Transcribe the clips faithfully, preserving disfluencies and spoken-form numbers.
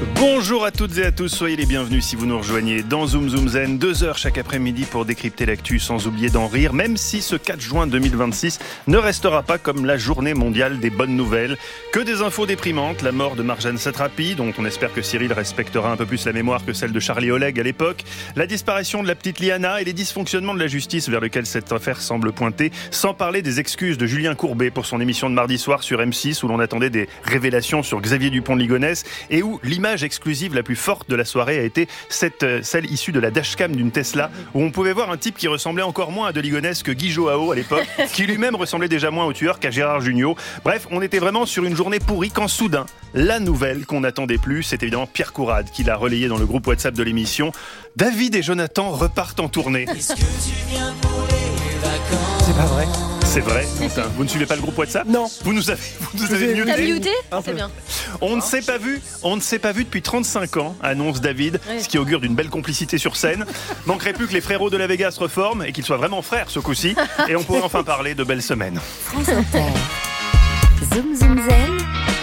Bonjour à toutes et à tous, soyez les bienvenus si vous nous rejoignez dans Zoom Zoom Zen, deux heures chaque après-midi pour décrypter l'actu sans oublier d'en rire, même si ce quatre juin deux mille vingt-six ne restera pas comme la journée mondiale des bonnes nouvelles. Que des infos déprimantes, la mort de Marjane Satrapi, dont on espère que Cyril respectera un peu plus la mémoire que celle de Charlie Oleg à l'époque, la disparition de la petite Liana et les dysfonctionnements de la justice vers lesquels cette affaire semble pointer, sans parler des excuses de Julien Courbet pour son émission de mardi soir sur M six où l'on attendait des révélations sur Xavier Dupont de Ligonnès et où l'image exclusive la plus forte de la soirée a été cette, celle issue de la dashcam d'une Tesla où on pouvait voir un type qui ressemblait encore moins à de Ligonnès que Guy Joao à l'époque, qui lui-même ressemblait déjà moins au tueur qu'à Gérard Jugnot. Bref, on était vraiment sur une journée pourrie quand soudain, la nouvelle qu'on n'attendait plus, c'est évidemment Pierre Courade qui l'a relayé dans le groupe WhatsApp de l'émission. David et Jonathan repartent en tournée. Est-ce que tu viens pour les vacances ? C'est pas vrai. C'est vrai, Quentin. Vous ne suivez pas le groupe WhatsApp ? Non. Vous nous avez, vous nous avez muté. T'as muté ? C'est bien. On ne s'est pas vu, on ne s'est pas vu depuis trente-cinq ans, annonce David, ouais. Ce qui augure d'une belle complicité sur scène. Manquerait plus que les frérots de la Vega se reforment et qu'ils soient vraiment frères ce coup-ci. Et on pourrait enfin parler de belles semaines. France Inter. Zoom Zoom Zen.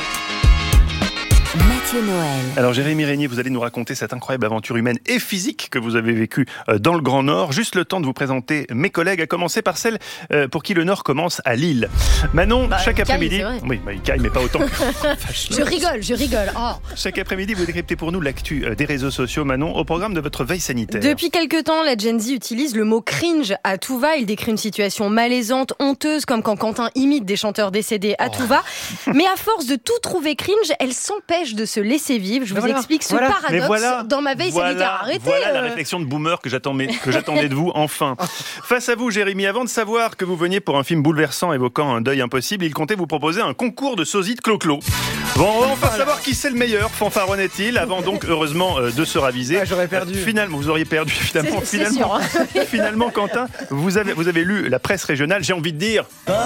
Mathieu Noël. Alors Jérémy Régnier, vous allez nous raconter cette incroyable aventure humaine et physique que vous avez vécue dans le Grand Nord. Juste le temps de vous présenter mes collègues, à commencer par celle pour qui le Nord commence à Lille. Manon, bah, chaque après-midi... Oui, bah, il caille, mais pas autant que... je rigole, je rigole. Oh. Chaque après-midi, vous décryptez pour nous l'actu des réseaux sociaux, Manon, au programme de votre veille sanitaire. Depuis quelques temps, la Gen Z utilise le mot cringe à tout va. Il décrit une situation malaisante, honteuse, comme quand Quentin imite des chanteurs décédés à oh. tout va. Mais à force de tout trouver cringe, elle s'empêche de se laisser vivre. Je vous voilà, explique ce voilà. paradoxe voilà, dans ma veille voilà, sanitaire. Arrêtez Voilà euh... la réflexion de boomer que j'attendais, que j'attendais de vous, enfin. Face à vous, Jérémy, avant de savoir que vous veniez pour un film bouleversant évoquant un deuil impossible, il comptait vous proposer un concours de sosie de clo-clo. Bon, on va enfin savoir qui c'est le meilleur, fanfaronnait-il, avant donc, heureusement, euh, de se raviser. Ah, j'aurais perdu. Euh, finalement, vous auriez perdu, finalement. C'est, finalement, c'est sûr, hein. Finalement, Quentin, vous avez, vous avez lu la presse régionale, j'ai envie de dire...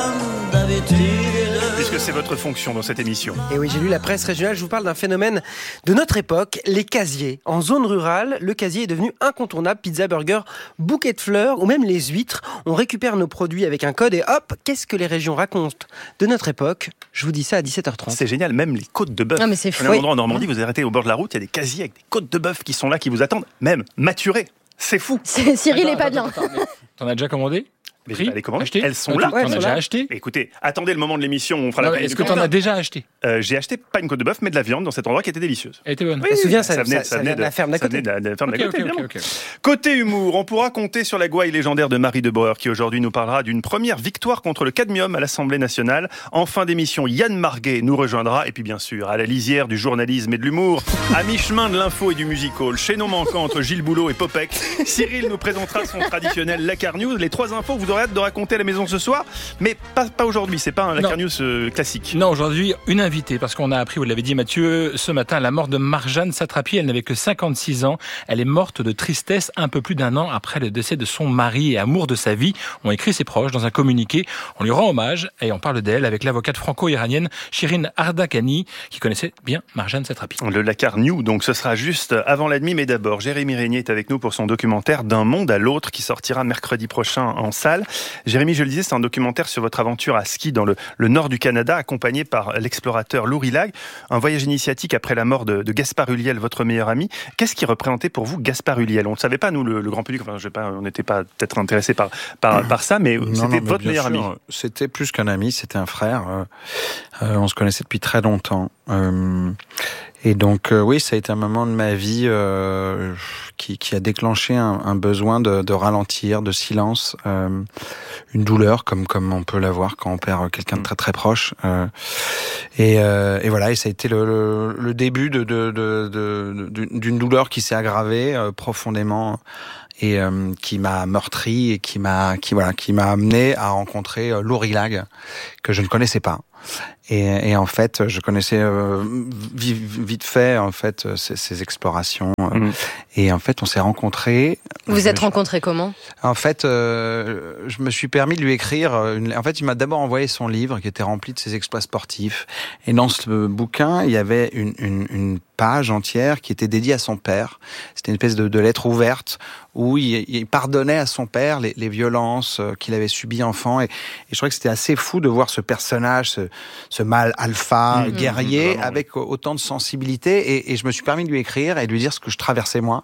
Puisque c'est votre fonction dans cette émission. Et oui, j'ai lu la presse régionale, je vous parle d'un phénomène de notre époque, les casiers. En zone rurale, le casier est devenu incontournable, pizza, burger, bouquet de fleurs ou même les huîtres. On récupère nos produits avec un code et hop, qu'est-ce que les régions racontent de notre époque ? Je vous dis ça à dix-sept heures trente. C'est génial, même les côtes de bœuf. Non mais c'est fou. Un endroit en Normandie, vous arrêtez au bord de la route, il y a des casiers avec des côtes de bœuf qui sont là, qui vous attendent, même maturées. C'est fou. C'est, Cyril est pas bien. Attends, attends, t'en as déjà commandé ? Mais j'ai pas les commandes. Acheté ? Elles sont non, là. T'en as déjà acheté ? Écoutez, attendez le moment de l'émission où on fera non, la. Est-ce que t'en as déjà acheté ? euh, J'ai acheté pas une côte de bœuf, mais de la viande dans cet endroit qui était délicieuse. Elle était bonne. Oui, je me souviens, ça, ça venait, ça, ça ça venait de la ferme d'à côté. Ça venait de la ferme d'à okay, côté, okay, évidemment. Okay, okay. Côté humour, on pourra compter sur la gouaille légendaire de Marie de Breur, qui aujourd'hui nous parlera d'une première victoire contre le cadmium à l'Assemblée nationale. En fin d'émission, Yann Marguet nous rejoindra. Et puis bien sûr, à la lisière du journalisme et de l'humour, à mi-chemin de l'info et du musical, chez nos manquants entre Gilles Boulot et Popek, Cyril nous présentera son traditionnel Lakar News. Les trois infos que vous aurez hâte de raconter à la maison ce soir. Mais pas, pas aujourd'hui, c'est pas un Lakar News euh, classique. Non, aujourd'hui, une invitée, parce qu'on a appris, vous l'avez dit Mathieu, ce matin, la mort de Marjane Satrapi. Elle n'avait que cinquante-six ans. Elle est morte de tristesse un peu plus d'un an après le décès de son mari et amour de sa vie, ont écrit ses proches dans un communiqué. On lui rend hommage et on parle d'elle avec l'avocate franco-iranienne Shirin Ardakani, qui connaissait bien Marjane Satrapi. Le Lakar News, donc ce sera juste avant la demi, mais d'abord, Jérémy Régnier est avec nous pour son documentaire D'un monde à l'autre, qui sortira mercredi prochain en salle. Jérémy, je le disais, c'est un documentaire sur votre aventure à ski dans le, le nord du Canada, accompagné par l'explorateur Lou Rillag. Un voyage initiatique après la mort de, de Gaspard Ulliel, votre meilleur ami. Qu'est-ce qui représentait pour vous Gaspard Ulliel ? On ne savais pas, nous, le, le grand public, enfin, je sais pas, on n'était pas peut-être intéressé par, par, par ça, mais non, c'était non, mais votre meilleur sûr, ami. C'était plus qu'un ami, c'était un frère. Euh, euh, on se connaissait depuis très longtemps. Euh, Et donc euh, oui, ça a été un moment de ma vie euh, qui, qui a déclenché un, un besoin de, de ralentir, de silence, euh, une douleur comme comme on peut l'avoir quand on perd quelqu'un de très très proche. Euh, et, euh, et voilà, et ça a été le, le, le début de, de, de, de, de d'une douleur qui s'est aggravée euh, profondément et euh, qui m'a meurtri et qui m'a qui voilà qui m'a amené à rencontrer euh, Lou Rillag que je ne connaissais pas. Et, et en fait, je connaissais euh, vite, vite fait en fait ces, ces explorations. Mmh. Et en fait, on s'est rencontrés. Vous je, êtes rencontrés comment ? En fait, euh, je me suis permis de lui écrire. Une, en fait, il m'a d'abord envoyé son livre qui était rempli de ses exploits sportifs. Et dans ce bouquin, il y avait une, une, une page entière qui était dédiée à son père. C'était une espèce de, de lettre ouverte où il, il pardonnait à son père les, les violences qu'il avait subies enfant. Et, et je trouvais que c'était assez fou de voir ce personnage, ce, ce mâle alpha, mmh, guerrier, mmh, avec autant de sensibilité. Et, et je me suis permis de lui écrire et de lui dire ce que je traversais moi.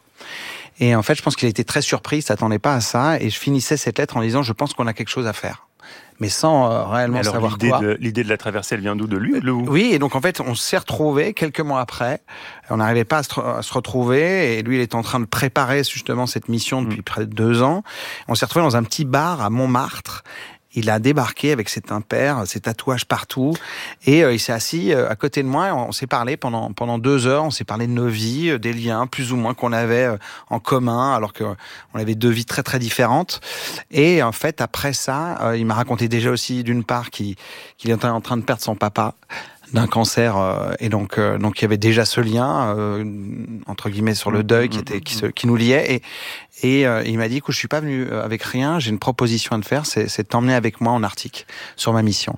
Et en fait, je pense qu'il a été très surpris, il s'attendait pas à ça. Et je finissais cette lettre en disant, je pense qu'on a quelque chose à faire. Mais sans euh, réellement alors, savoir l'idée quoi. De, l'idée de la traversée, elle vient d'où? De lui ou de vous? Oui, et donc en fait, on s'est retrouvés quelques mois après. On n'arrivait pas à se, à se retrouver, et lui, il était en train de préparer justement cette mission depuis mmh. près de deux ans. On s'est retrouvés dans un petit bar à Montmartre. Il a débarqué avec ses timpères, ses tatouages partout, et euh, il s'est assis euh, à côté de moi. Et on, on s'est parlé pendant pendant deux heures. On s'est parlé de nos vies, euh, des liens plus ou moins qu'on avait euh, en commun, alors que euh, on avait deux vies très très différentes. Et en fait, après ça, euh, il m'a raconté déjà aussi d'une part qu'il qu'il était en train de perdre son papa d'un cancer, euh, et donc euh, donc il y avait déjà ce lien euh, entre guillemets sur le deuil qui était qui, se, qui nous liait, et et euh, il m'a dit que je suis pas venu avec rien, j'ai une proposition à te faire, c'est c'est de t'emmener avec moi en Arctique sur ma mission.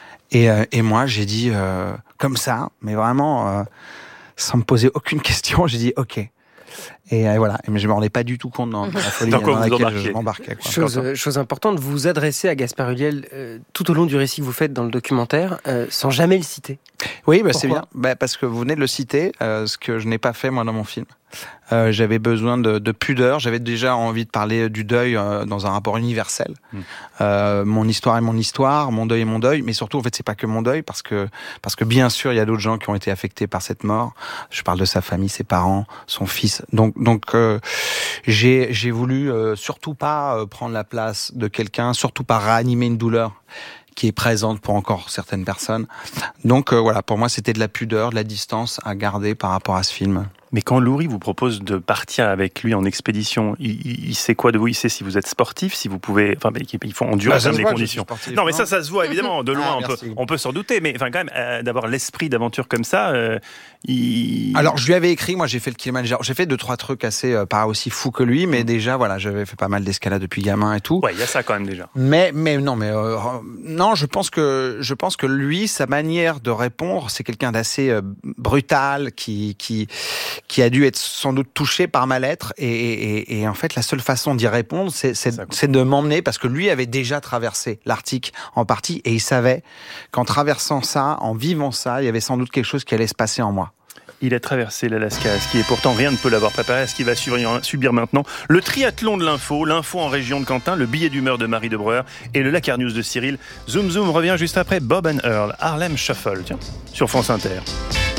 Et euh, et moi j'ai dit euh, comme ça, mais vraiment euh, sans me poser aucune question, j'ai dit OK. Et euh, voilà, mais je me rendais pas du tout compte dans la folie dans, dans laquelle je m'embarquais. Quoi. Chose, euh, chose importante, vous vous adressez à Gaspard Ulliel euh, tout au long du récit que vous faites dans le documentaire, euh, sans jamais le citer. Oui, bah, c'est bien, bah, parce que vous venez de le citer, euh, ce que je n'ai pas fait moi dans mon film. Euh, j'avais besoin de, de pudeur, j'avais déjà envie de parler du deuil euh, dans un rapport universel. Mmh. Euh, mon histoire est mon histoire, mon deuil est mon deuil, mais surtout en fait c'est pas que mon deuil, parce que parce que bien sûr il y a d'autres gens qui ont été affectés par cette mort. Je parle de sa famille, ses parents, son fils. Donc donc euh, j'ai j'ai voulu euh, surtout pas euh, prendre la place de quelqu'un, surtout pas réanimer une douleur qui est présente pour encore certaines personnes. Donc euh, voilà, pour moi c'était de la pudeur, de la distance à garder par rapport à ce film. Mais quand Loury vous propose de partir avec lui en expédition, il, il, il sait quoi de vous? Il sait si vous êtes sportif, si vous pouvez... Enfin, il faut endurer bah, les conditions. Sportif, non, mais non ça, ça se voit évidemment. De loin, ah, on, peut, on peut s'en douter. Mais enfin, quand même, euh, d'avoir l'esprit d'aventure comme ça... Euh, il... Alors, je lui avais écrit, moi j'ai fait le Kilimanjaro. J'ai fait deux, trois trucs assez, euh, pas aussi fous que lui, mais mmh. déjà, voilà, j'avais fait pas mal d'escalade depuis gamin et tout. Ouais, il y a ça quand même déjà. Mais, mais non, mais euh, non, je pense que je pense que lui, sa manière de répondre, c'est quelqu'un d'assez euh, brutal, qui qui qui a dû être sans doute touché par ma lettre, et, et, et en fait, la seule façon d'y répondre, c'est, c'est, c'est de m'emmener, parce que lui avait déjà traversé l'Arctique en partie, et il savait qu'en traversant ça, en vivant ça, il y avait sans doute quelque chose qui allait se passer en moi. Il a traversé l'Alaska à ski et pourtant rien ne peut l'avoir préparé à ce qu'il va subir maintenant. Le triathlon de l'info, l'info en région de Quentin, le billet d'humeur de Marie Debreuer et le Lakar News de Cyril. Zoom Zoom revient juste après Bob and Earl, Harlem Shuffle, tiens, sur France Inter.